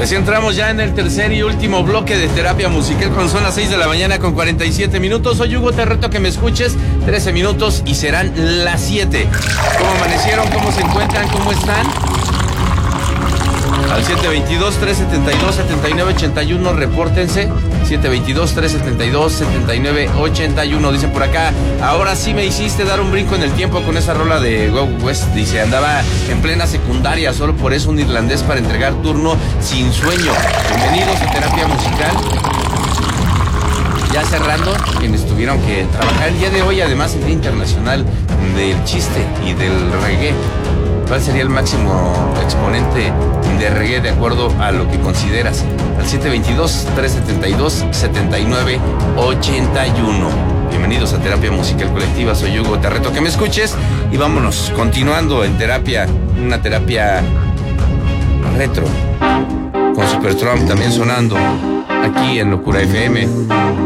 Pues entramos ya en el tercer y último bloque de terapia musical cuando son las 6 de la mañana con 47 minutos. Soy Hugo, te reto que me escuches 13 minutos y serán las 7. ¿Cómo amanecieron? ¿Cómo se encuentran? ¿Cómo están? Al 722-372-7981, repórtense. 722-372-7981. Dicen por acá, ahora sí me hiciste dar un brinco en el tiempo con esa rola de Go West. Dice, andaba en plena secundaria, solo por eso un irlandés para entregar turno sin sueño. Bienvenidos a terapia musical. Ya cerrando, quienes tuvieron que trabajar el día de hoy, además el Día Internacional del Chiste y del Reggae. ¿Cuál sería el máximo exponente de reggae de acuerdo a lo que consideras? Al 722-372-7981. Bienvenidos a Terapia Musical Colectiva, soy Hugo, te reto que me escuches y vámonos, continuando en terapia, una terapia retro, con Supertramp también sonando aquí en Locura FM.